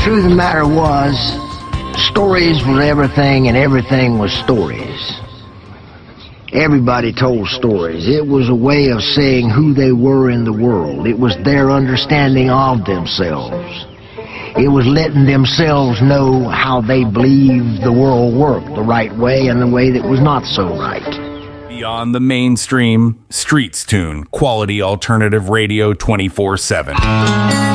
truth of the matter was, stories was everything and everything was stories. Everybody told stories. It was a way of saying who they were in the world. It was their understanding of themselves. It was letting themselves know how they believed the world worked, the right way and the way that was not so right. Beyond the mainstream, Streets Tune, quality alternative radio 24/7.